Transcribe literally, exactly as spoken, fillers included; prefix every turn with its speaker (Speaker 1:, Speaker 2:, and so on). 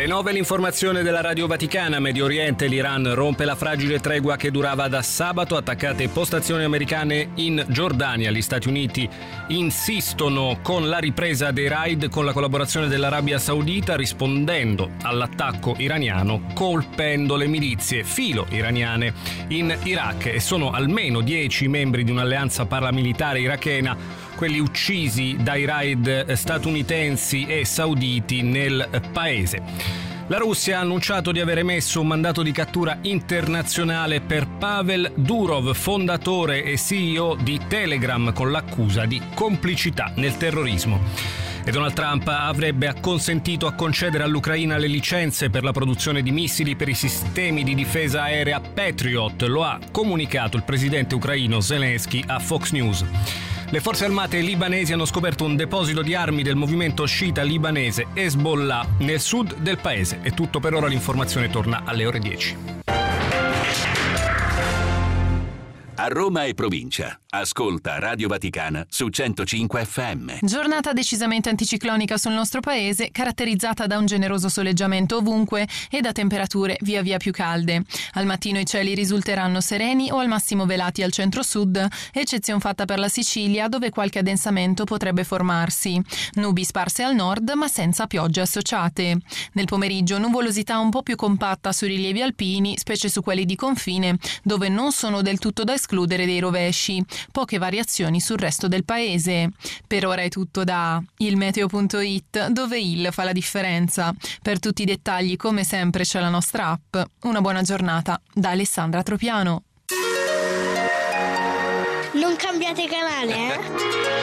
Speaker 1: Le nove l'informazione della Radio Vaticana. Medio Oriente, l'Iran rompe la fragile tregua che durava da sabato, attaccate postazioni americane in Giordania. Gli Stati Uniti insistono con la ripresa dei raid con la collaborazione dell'Arabia Saudita, rispondendo all'attacco iraniano colpendo le milizie filo iraniane in Iraq, e sono almeno dieci membri di un'alleanza paramilitare irachena quelli uccisi dai raid statunitensi e sauditi nel paese. La Russia ha annunciato di aver emesso un mandato di cattura internazionale per Pavel Durov, fondatore e C E O di Telegram, con l'accusa di complicità nel terrorismo. E Donald Trump avrebbe acconsentito a concedere all'Ucraina le licenze per la produzione di missili per i sistemi di difesa aerea Patriot. Lo ha comunicato il presidente ucraino Zelensky a Fox News. Le forze armate libanesi hanno scoperto un deposito di armi del movimento sciita libanese Hezbollah nel sud del paese. È tutto per ora, l'informazione torna alle ore dieci.
Speaker 2: A Roma e provincia, ascolta Radio Vaticana su centocinque F M.
Speaker 3: Giornata decisamente anticiclonica sul nostro paese, caratterizzata da un generoso soleggiamento ovunque e da temperature via via più calde. Al mattino i cieli risulteranno sereni o al massimo velati al centro-sud, eccezion fatta per la Sicilia, dove qualche addensamento potrebbe formarsi. Nubi sparse al nord, ma senza piogge associate. Nel pomeriggio nuvolosità un po' più compatta sui rilievi alpini, specie su quelli di confine, dove non sono del tutto da escludere dei rovesci. Poche variazioni sul resto del paese. Per ora è tutto da il meteo punto it, dove il fa la differenza. Per tutti i dettagli, come sempre, c'è la nostra app. Una buona giornata da Alessandra Tropiano.
Speaker 4: Non cambiate canale, eh?